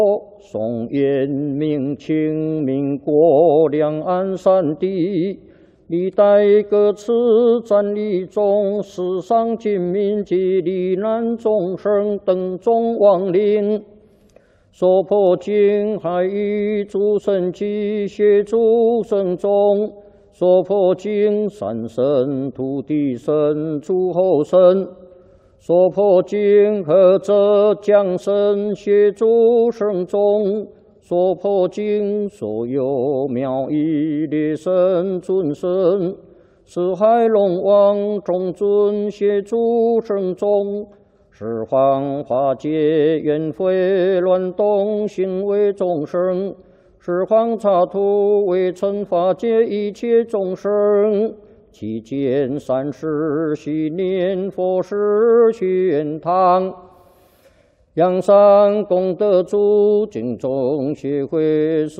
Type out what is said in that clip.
宋元明清民国两岸三地，历代各次战役中，死伤军民及罹难众生等众亡灵，所破经海域诸神及协诸神众，所破经山神、土地神、诸候神。 所破经何者降神协助圣众，所破经所有妙义列神尊神，四海龙王众尊协助圣众，十方化解冤悔乱动行为众生，十方刹土为惩化解一切众生。 期间三世系念佛事玄堂，阳山功德主敬众协会。